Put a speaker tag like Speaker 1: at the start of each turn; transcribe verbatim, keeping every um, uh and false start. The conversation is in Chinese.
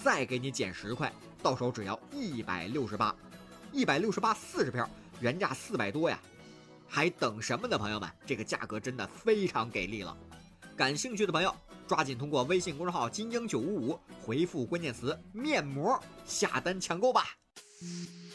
Speaker 1: 再给你减十块，到手只要一百六十八，一百六十八四十片，原价四百多呀，还等什么呢？朋友们，这个价格真的非常给力了。感兴趣的朋友，抓紧通过微信公众号金鹰九五五回复关键词面膜下单抢购吧。